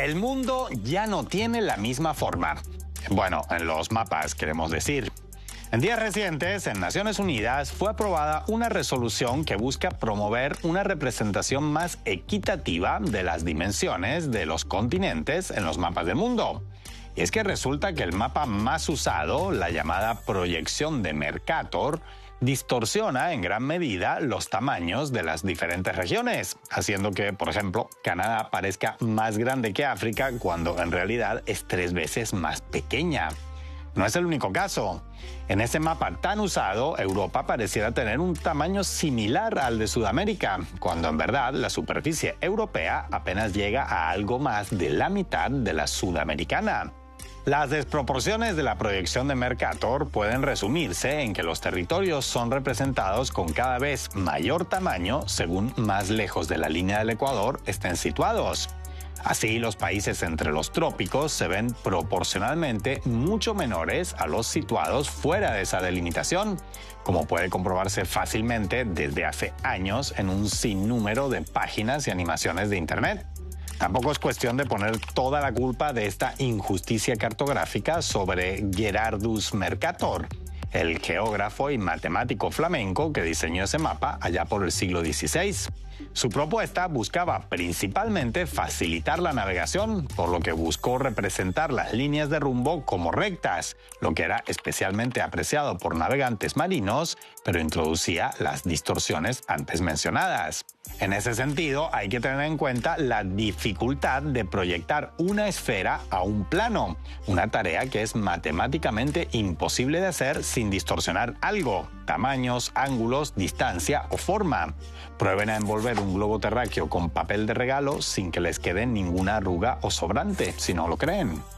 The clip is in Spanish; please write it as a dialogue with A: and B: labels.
A: El mundo ya no tiene la misma forma. Bueno, en los mapas queremos decir. En días recientes, en Naciones Unidas, fue aprobada una resolución que busca promover una representación más equitativa de las dimensiones de los continentes en los mapas del mundo. Y es que resulta que el mapa más usado, la llamada proyección de Mercator, distorsiona en gran medida los tamaños de las diferentes regiones, haciendo que, por ejemplo, Canadá parezca más grande que África cuando en realidad es 3 veces más pequeña. No es el único caso. En ese mapa tan usado, Europa pareciera tener un tamaño similar al de Sudamérica, cuando en verdad la superficie europea apenas llega a algo más de la mitad de la sudamericana. Las desproporciones de la proyección de Mercator pueden resumirse en que los territorios son representados con cada vez mayor tamaño según más lejos de la línea del Ecuador estén situados. Así, los países entre los trópicos se ven proporcionalmente mucho menores a los situados fuera de esa delimitación, como puede comprobarse fácilmente desde hace años en un sinnúmero de páginas y animaciones de Internet. Tampoco es cuestión de poner toda la culpa de esta injusticia cartográfica sobre Gerardus Mercator, el geógrafo y matemático flamenco que diseñó ese mapa allá por el siglo XVI. Su propuesta buscaba principalmente facilitar la navegación, por lo que buscó representar las líneas de rumbo como rectas, lo que era especialmente apreciado por navegantes marinos, pero introducía las distorsiones antes mencionadas. En ese sentido, hay que tener en cuenta la dificultad de proyectar una esfera a un plano, una tarea que es matemáticamente imposible de hacer sin distorsionar algo, tamaños, ángulos, distancia o forma. Prueben a envolver un globo terráqueo con papel de regalo sin que les quede ninguna arruga o sobrante, si no lo creen.